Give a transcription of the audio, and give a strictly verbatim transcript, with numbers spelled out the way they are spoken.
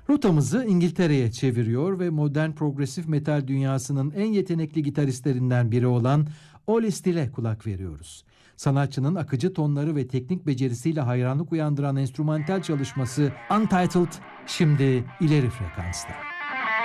Rotamızı İngiltere'ye çeviriyor ve modern progresif metal dünyasının en yetenekli gitaristlerinden biri olan Oli Still'e kulak veriyoruz. Sanatçının akıcı tonları ve teknik becerisiyle hayranlık uyandıran enstrümantal çalışması Untitled şimdi ileri frekansta.